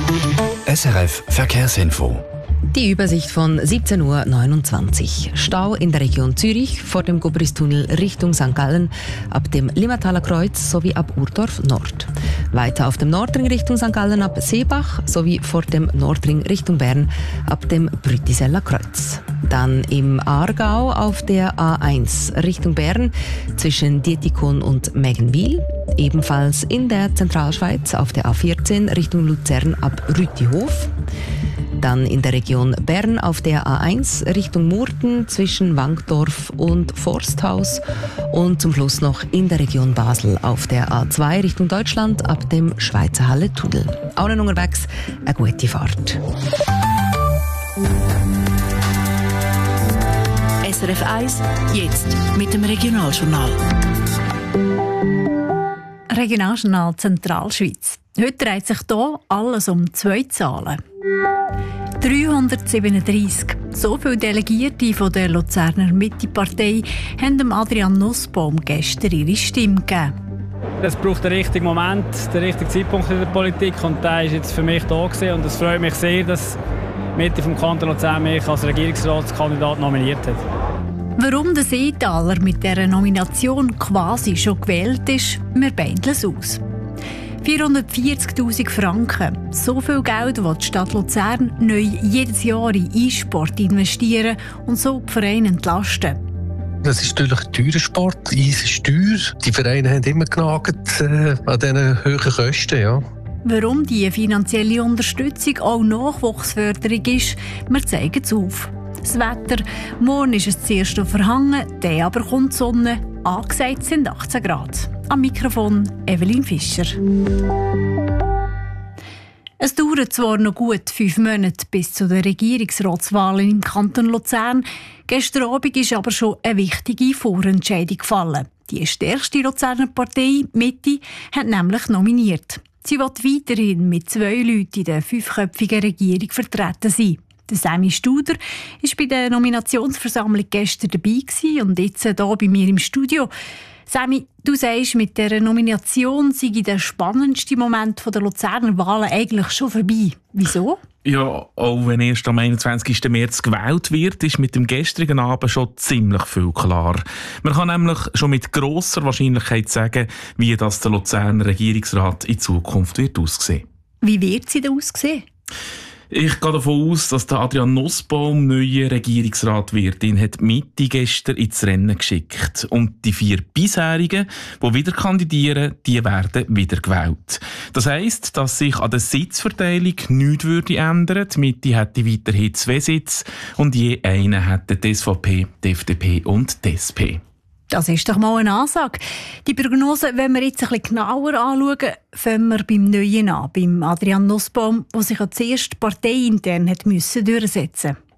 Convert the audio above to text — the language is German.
SRF Verkehrsinfo. Die Übersicht von 17:29 Uhr. Stau in der Region Zürich vor dem Gubristunnel Richtung St. Gallen ab dem Limmertaler Kreuz sowie ab Urdorf Nord. Weiter auf dem Nordring Richtung St. Gallen ab Seebach sowie vor dem Nordring Richtung Bern ab dem Brütiseller Kreuz. Dann im Aargau auf der A1 Richtung Bern zwischen Dietikon und Meggenwil. Ebenfalls in der Zentralschweiz auf der A14 Richtung Luzern ab Rütihof. Dann in der Region Bern auf der A1 Richtung Murten zwischen Wankdorf und Forsthaus. Und zum Schluss noch in der Region Basel auf der A2 Richtung Deutschland ab dem Schweizer Halle-Tunnel. Allen unterwegs eine gute Fahrt. SRF 1, jetzt mit dem Regionaljournal. Regionaljournal Zentralschweiz. Heute dreht sich hier alles um 2 Zahlen. 337. So viele Delegierte von der Luzerner Mitte-Partei haben dem Adrian Nussbaum gestern ihre Stimme gegeben. Es braucht den richtigen Moment, den richtigen Zeitpunkt in der Politik und der ist jetzt für mich da gewesen. Und es freut mich sehr, dass die Mitte vom Kanton Luzern mich als Regierungsratskandidat nominiert hat. Warum der Seetaler mit dieser Nomination quasi schon gewählt ist, wir beindeln es aus. 440'000 Franken. So viel Geld will die Stadt Luzern neu jedes Jahr in E-Sport investieren und so die Vereine entlasten. Das ist natürlich ein teurer Sport. Eis ist teuer. Die Vereine haben immer genagt an diesen hohen Kosten. Ja. Warum diese finanzielle Unterstützung auch Nachwuchsförderung ist, wir zeigen es auf. Das Wetter, morgen ist es zuerst noch verhangen, dann aber kommt die Sonne. Angesagt sind 18 Grad. Am Mikrofon Evelyn Fischer. Es dauert zwar noch gut 5 Monate bis zu den Regierungsratswahlen im Kanton Luzern. Gestern Abend ist aber schon eine wichtige Vorentscheidung gefallen. Die stärkste Luzerner Partei, Mitte, hat nämlich nominiert. Sie wird weiterhin mit 2 Leuten in der 5-köpfigen Regierung vertreten sein. Der Sammy Studer war bei der Nominationsversammlung gestern dabei und jetzt hier bei mir im Studio. Sammy, du sagst, mit dieser Nomination sei der spannendste Moment der Luzerner Wahlen eigentlich schon vorbei. Wieso? Ja, auch wenn erst am 21. März gewählt wird, ist mit dem gestrigen Abend schon ziemlich viel klar. Man kann nämlich schon mit grosser Wahrscheinlichkeit sagen, wie das der Luzerner Regierungsrat in Zukunft wird aussehen. Wie wird sie denn aussehen? Ich gehe davon aus, dass der Adrian Nussbaum neuer Regierungsrat wird. Ihn hat Mitte gestern ins Rennen geschickt. Und die 4 bisherigen, die wieder kandidieren, die werden wieder gewählt. Das heisst, dass sich an der Sitzverteilung nichts ändern würde. Die Mitte hätte weiterhin 2 Sitze und je einen hätten die SVP, die FDP und die SP. Das ist doch mal eine Ansage. Die Prognose, wenn wir jetzt ein bisschen genauer anschauen, fangen wir beim Neuen an, beim Adrian Nussbaum, der sich ja zuerst parteiintern durchsetzen musste.